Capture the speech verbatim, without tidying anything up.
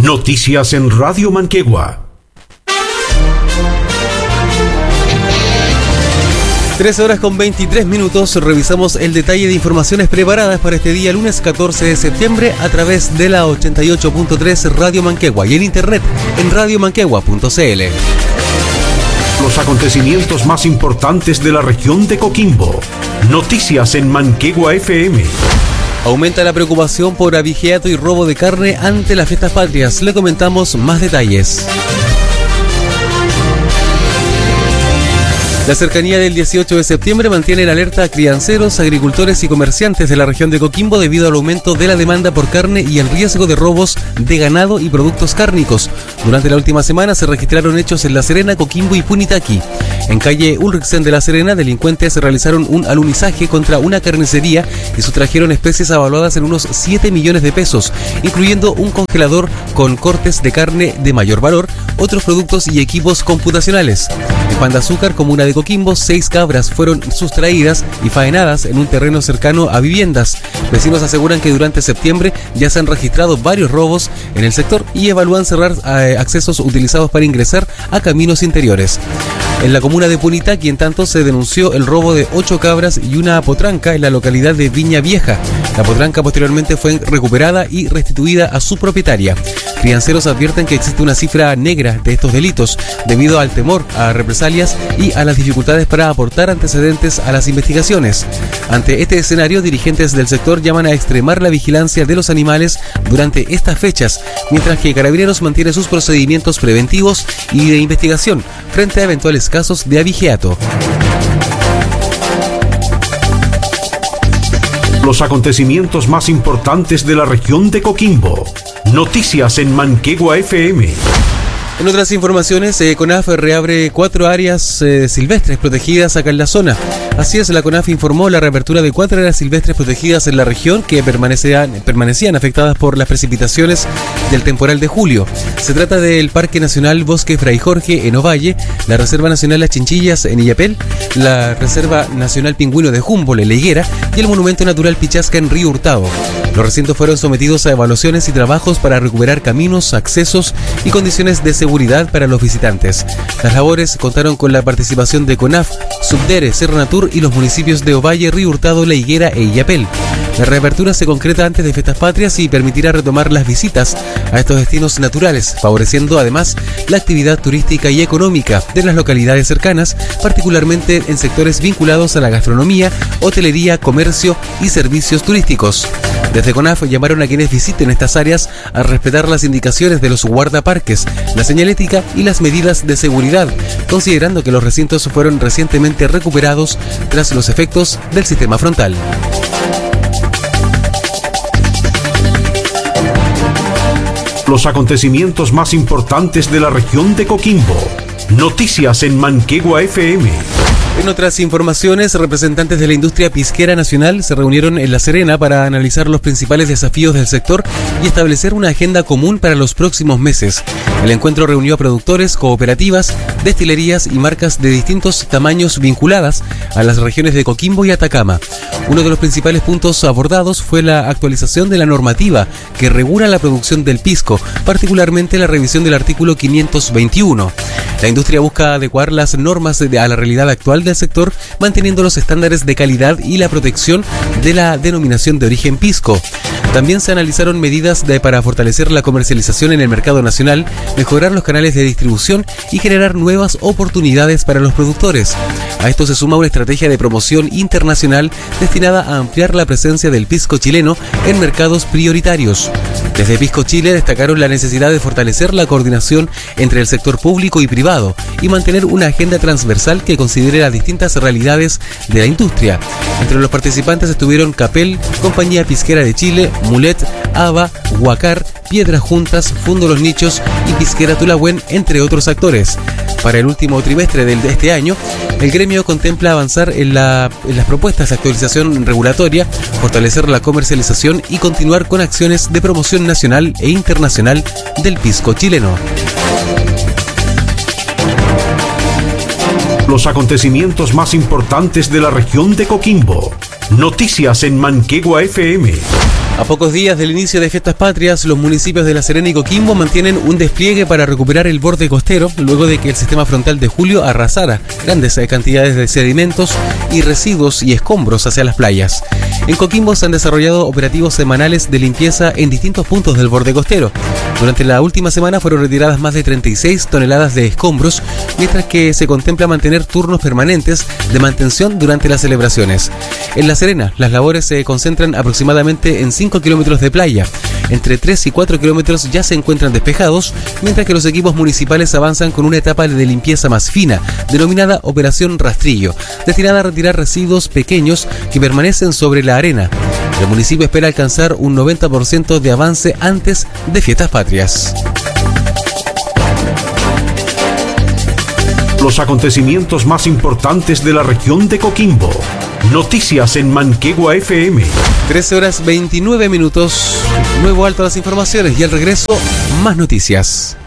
Noticias en Radio Manquegua. trece horas con veintitrés minutos, revisamos el detalle de informaciones preparadas para este día lunes catorce de septiembre a través de la ochenta y ocho punto tres Radio Manquegua y en internet en radio manquegua punto c l. Los acontecimientos más importantes de la región de Coquimbo. Noticias en Manquegua F M. Aumenta la preocupación por abigeato y robo de carne ante las fiestas patrias. Le comentamos más detalles. La cercanía del dieciocho de septiembre mantiene en alerta a crianceros, agricultores y comerciantes de la región de Coquimbo debido al aumento de la demanda por carne y el riesgo de robos de ganado y productos cárnicos. Durante la última semana se registraron hechos en La Serena, Coquimbo y Punitaqui. En calle Ulrichsen de La Serena, delincuentes realizaron un alunizaje contra una carnicería y sustrajeron especies avaluadas en unos siete millones de pesos, incluyendo un congelador con cortes de carne de mayor valor, otros productos y equipos computacionales. En Pan de Azúcar, comuna de Coquimbo, seis cabras fueron sustraídas y faenadas en un terreno cercano a viviendas. Vecinos aseguran que durante septiembre ya se han registrado varios robos en el sector y evalúan cerrar eh, accesos utilizados para ingresar a caminos interiores. En la comuna de Punitaqui, en tanto, se denunció el robo de ocho cabras y una potranca en la localidad de Viña Vieja. La potranca posteriormente fue recuperada y restituida a su propietaria. Crianceros advierten que existe una cifra negra de estos delitos debido al temor a represalias y a las dificultades para aportar antecedentes a las investigaciones. Ante este escenario, dirigentes del sector llaman a extremar la vigilancia de los animales durante estas fechas, mientras que Carabineros mantiene sus procedimientos preventivos y de investigación frente a eventuales casos de abigeato. Los acontecimientos más importantes de la región de Coquimbo. Noticias en Manquegua F M. En otras informaciones, eh, CONAF reabre cuatro áreas eh, silvestres protegidas acá en la zona. Así es, la CONAF informó la reapertura de cuatro áreas silvestres protegidas en la región que permanecían, permanecían afectadas por las precipitaciones del temporal de julio. Se trata del Parque Nacional Bosque Fray Jorge en Ovalle, la Reserva Nacional Las Chinchillas en Illapel, la Reserva Nacional Pingüino de Humboldt en La Higuera y el Monumento Natural Pichasca en Río Hurtado. Los recintos fueron sometidos a evaluaciones y trabajos para recuperar caminos, accesos y condiciones de seguridad para los visitantes. Las labores contaron con la participación de CONAF, Subdere, Cernatur y los municipios de Ovalle, Río Hurtado, La Higuera e Illapel. La reapertura se concreta antes de Fiestas Patrias y permitirá retomar las visitas a estos destinos naturales, favoreciendo además la actividad turística y económica de las localidades cercanas, particularmente en sectores vinculados a la gastronomía, hotelería, comercio y servicios turísticos. Desde CONAF llamaron a quienes visiten estas áreas a respetar las indicaciones de los guardaparques, la señalética y las medidas de seguridad, considerando que los recintos fueron recientemente recuperados tras los efectos del sistema frontal. Los acontecimientos más importantes de la región de Coquimbo. Noticias en Manquegua F M. En otras informaciones, representantes de la industria pisquera nacional se reunieron en La Serena para analizar los principales desafíos del sector y establecer una agenda común para los próximos meses. El encuentro reunió a productores, cooperativas, destilerías y marcas de distintos tamaños vinculadas a las regiones de Coquimbo y Atacama. Uno de los principales puntos abordados fue la actualización de la normativa que regula la producción del pisco, particularmente la revisión del artículo quinientos veintiuno. La industria busca adecuar las normas a la realidad actual del sector, manteniendo los estándares de calidad y la protección de la denominación de origen pisco. También se analizaron medidas de, para fortalecer la comercialización en el mercado nacional, mejorar los canales de distribución y generar nuevas oportunidades para los productores. A esto se suma una estrategia de promoción internacional destinada a ampliar la presencia del pisco chileno en mercados prioritarios. Desde Pisco Chile destacaron la necesidad de fortalecer la coordinación entre el sector público y privado y mantener una agenda transversal que considere las distintas realidades de la industria. Entre los participantes estuvieron Capel, Compañía Pisquera de Chile, Mulet, Ava, Huacar, Piedras Juntas, Fundo Los Nichos y Pisquera Tulahuen, entre otros actores. Para el último trimestre de este año, el gremio contempla avanzar en, la, en las propuestas de actualización regulatoria, fortalecer la comercialización y continuar con acciones de promoción nacional e internacional del pisco chileno. Los acontecimientos más importantes de la región de Coquimbo. Noticias en Manquegua F M. A pocos días del inicio de Fiestas Patrias, los municipios de La Serena y Coquimbo mantienen un despliegue para recuperar el borde costero luego de que el sistema frontal de julio arrasara grandes cantidades de sedimentos y residuos y escombros hacia las playas. En Coquimbo se han desarrollado operativos semanales de limpieza en distintos puntos del borde costero. Durante la última semana fueron retiradas más de treinta y seis toneladas de escombros, mientras que se contempla mantener turnos permanentes de mantención durante las celebraciones. En La Serena, las labores se concentran aproximadamente en cinco kilómetros de playa. Entre tres y cuatro kilómetros ya se encuentran despejados, mientras que los equipos municipales avanzan con una etapa de limpieza más fina, denominada Operación Rastrillo, destinada a retirar residuos pequeños que permanecen sobre la arena. El municipio espera alcanzar un noventa por ciento de avance antes de Fiestas Patrias. Los acontecimientos más importantes de la región de Coquimbo. Noticias en Manquegua F M. trece horas veintinueve minutos. Nuevo alto a las informaciones y al regreso, más noticias.